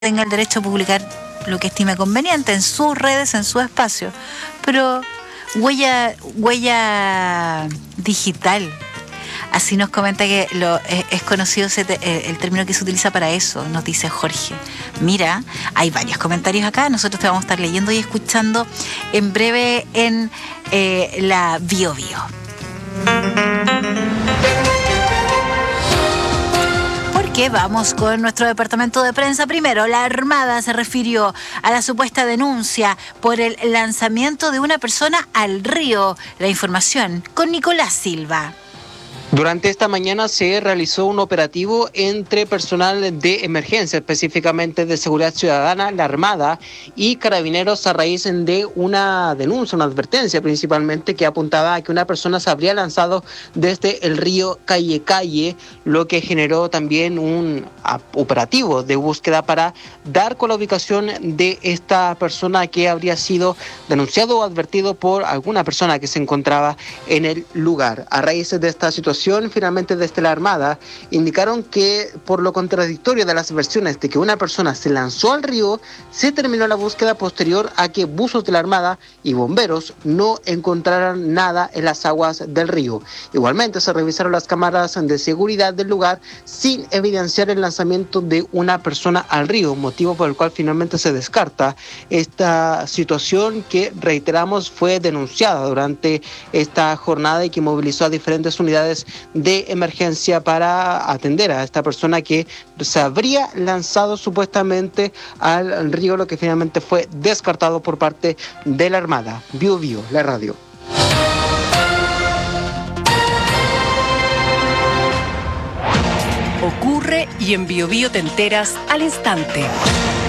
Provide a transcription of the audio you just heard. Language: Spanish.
tenga el derecho a publicar lo que estime conveniente en sus redes, en su espacio, pero huella digital. Así nos comenta que es conocido el término que se utiliza para eso, nos dice Jorge. Mira, hay varios comentarios acá, nosotros te vamos a estar leyendo y escuchando en breve en la Bio Bio. Que vamos con nuestro departamento de prensa. Primero, la Armada se refirió a la supuesta denuncia por el lanzamiento de una persona al río. La información con Nicolás Silva. Durante esta mañana se realizó un operativo entre personal de emergencia, específicamente de Seguridad Ciudadana, la Armada y Carabineros, a raíz de una denuncia, una advertencia principalmente, que apuntaba a que una persona se habría lanzado desde el río Calle, lo que generó también un operativo de búsqueda para dar con la ubicación de esta persona que habría sido denunciado o advertido por alguna persona que se encontraba en el lugar. A raíz de esta situación, finalmente desde la Armada indicaron que por lo contradictorio de las versiones de que una persona se lanzó al río, se terminó la búsqueda posterior a que buzos de la Armada y bomberos no encontraran nada en las aguas del río. Igualmente se revisaron las cámaras de seguridad del lugar sin evidenciar el lanzamiento de una persona al río, motivo por el cual finalmente se descarta esta situación que, reiteramos, fue denunciada durante esta jornada y que movilizó a diferentes unidades de emergencia para atender a esta persona que se habría lanzado supuestamente al río, lo que finalmente fue descartado por parte de la Armada. Bio Bio, la radio. Ocurre y en Bio Bio te enteras al instante.